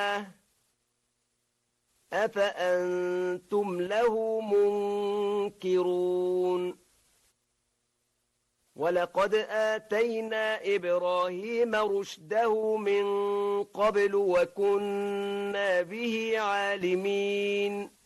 أفأنتم له منكرون ولقد آتينا إبراهيم رشده من قبل وكنا به عالمين